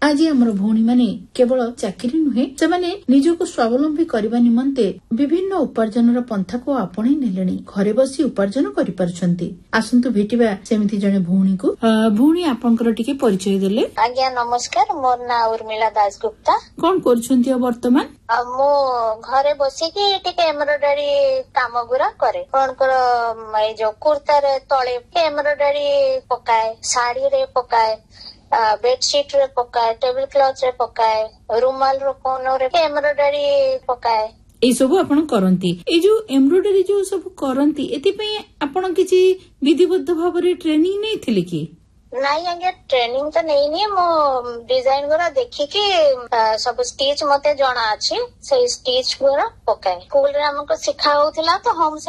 आज आमर भौणी माने केवल चाकरी नुहे सेमाने निजको स्वावलम्बी करबा निमंते विभिन्न उपार्जनर पंथा को आपणे नेलेनी घरे बसी उपार्जन करि पारुछंती। आसंतु भेटिबा सेमिति जने भौणी को। भौणी आपनकर टिके परिचय देले। आज्ञा नमस्कार, मोर ना उर्मिला दासगुप्ता। कोन करछंती वर्तमान? मो घरे बसी कि टिके एम्ब्रॉयडरी काम गुरा करे। कोनकर ए जो कुर्ता रे तळे एम्ब्रॉयडरी पकाए, साड़ी रे पकाए, बेडशीट रे पकाए, टेबल क्लॉथ रे पकाए, रुमाल रो कोनो रे एम्ब्रॉयडरी पकाए। ए सब आपण करंती। ए जो एम्ब्रॉयडरी जो सब करंती एति पई आपण किछि विधिबद्ध भाव रे ट्रेनिंग नै थिले कि? नहीं आगे ट्रेनिंग तो नहीं मो डिजाइन गुरा देखी कि सब स्टिच मते जणा अछि, से स्टिच गुरा पकाए। स्कूल रे हमको सिखा होथिला तो हम